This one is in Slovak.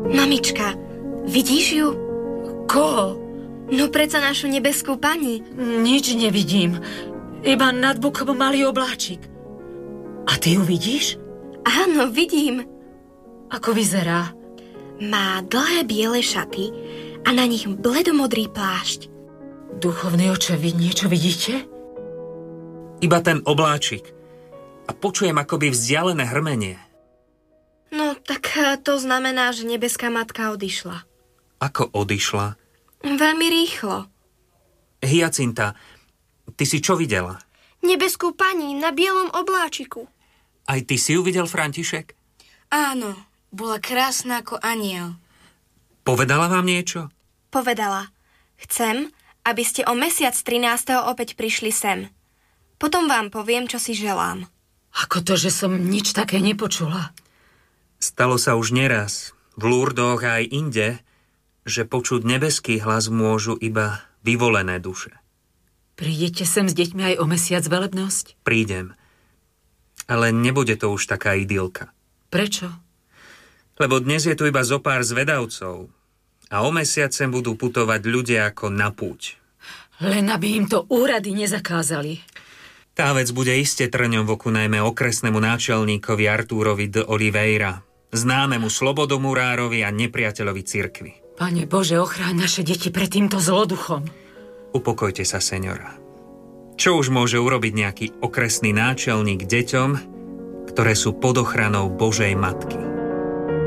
Mamička, vidíš ju? Koho? No predsa našu nebeskú pani. Nič nevidím. Iba nad bukom malý obláčik. A ty ju vidíš? Áno, vidím. Ako vyzerá? Má dlhé biele šaty a na nich bledomodrý plášť. Duchovný oče, vy niečo vidíte? Iba ten obláčik. A počujem akoby vzdialené hrmenie. No, tak to znamená, že nebeská matka odišla. Ako odišla? Veľmi rýchlo. Hyacinta, ty si čo videla? Nebeskú pani na bielom obláčiku. Aj ty si ju videl, František? Áno, bola krásna ako anjel. Povedala vám niečo? Povedala, chcem, aby ste o mesiac 13. opäť prišli sem. Potom vám poviem, čo si želám. Ako to, že som nič také nepočula? Stalo sa už neraz, v Lurdoch aj inde, že počuť nebeský hlas môžu iba vyvolené duše. Prídete sem s deťmi aj o mesiac velebnosť? Prídem. Ale nebude to už taká idylka. Prečo? Lebo dnes je tu iba zopár zvedavcov a o mesiac sem budú putovať ľudia ako na púť. Len aby im to úrady nezakázali. Tá vec bude iste trňom v oku najmä okresnému náčelníkovi Artúrovi de Oliveira, známemu slobodomurárovi a nepriateľovi cirkvi. Pane Bože, ochráň naše deti pred týmto zloduchom. Upokojte sa, seňora. Čo už môže urobiť nejaký okresný náčelník deťom, ktoré sú pod ochranou Božej matky?